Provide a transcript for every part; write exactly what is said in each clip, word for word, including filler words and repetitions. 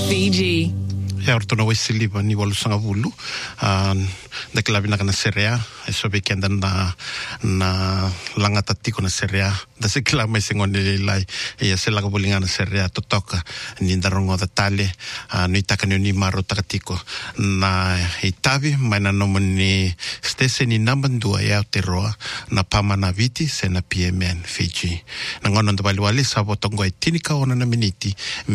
Fiji. He ortona waisiliva ni walu sanga vulu. Da ke labi na kana serea. E sobe kenda na na langa tatiko na serea. Da se kila mai sengo ni lai. E se laga bolinga na serea totoka. Ni ndarongo da tale. Nui taka ni ni maro takatiko. Na itavi mai na nomo ni stese ni nambandua e Aotearoa. Na pama na viti se na P M N Fiji. Na ngono nda wali wali sa botongo e tinika ona na miniti.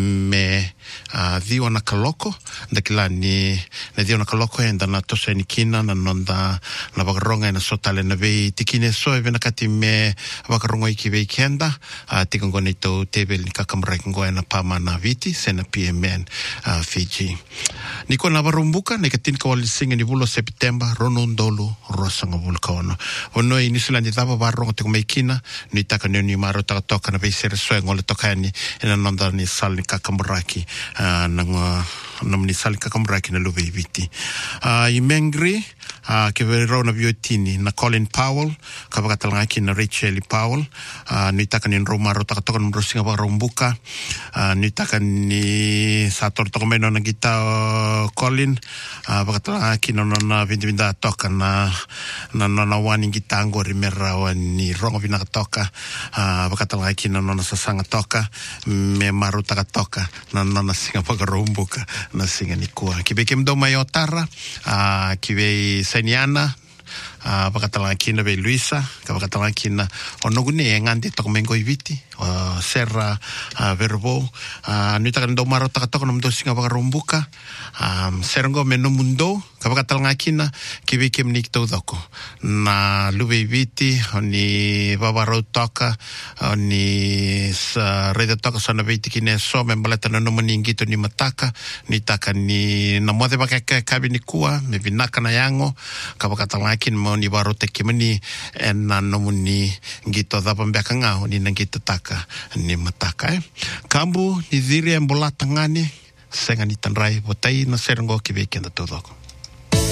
Me dio na kaloko. Da kila ni na dio na kaloko e nda na tosa ni kina na nonda na wakaronga e na sotale na vei tikine so e vena kati me wakaronga iki vei kenda uh, tikongo ni tau tebel ni kakamrakingo e na pama na viti se na P M N uh, Fiji. Niko na warumbuka na ikatinka wali singa ni vulo September rono ndolu rosanga vulkaono. Ono i nisulandi dhaba waronga tiko meikina ni taka ni ni maro taka toka na vei sere soe ngole toka ni ina nonda ni sal ni kakamraki uh, nang nam ni sal kakamraki na luwe viti. Uh, I mengri uh, ke verona viotini na Colin Powell kabakatalangaki na Rachel Powell uh, ni taka ni romaro taka toka mrosinga warumbuka uh, ni taka ni sator toka meno na gita uh, Colin uh, bakatalangaki na nona vinda toka na na nona wani gita angori mera wani rongo vina toka uh, bakatalangaki na nona sasanga toka me maru taka toka na nona singa pakarumbuka na singa ni kua kibeke mdoma yotara uh, kibe Seniana uh, bakatalangaki na be Luisa kabakatalangaki na onogune e ngande toko mengo iviti uh, serra uh, verbo uh, nuitaka ndo maro taka toko na mdo singa pakarumbuka um, serengo meno mundo kabakatalangaki na kibeke mnikito doko na lube iviti oni babaro toka oni sa reda toka sana viti kine so membaleta na nomo ningito ni mataka ni taka ni na mode baka kabi ni kua me vinaka na yango kabakatalangaki mo ni baro te kimani en na nomo ni ngito dapa mbeka ngao ni ngito taka ni mataka eh. Kambu ni dhiri embolata ngani senga ni tanrai botai na serengo kibeke na todoko.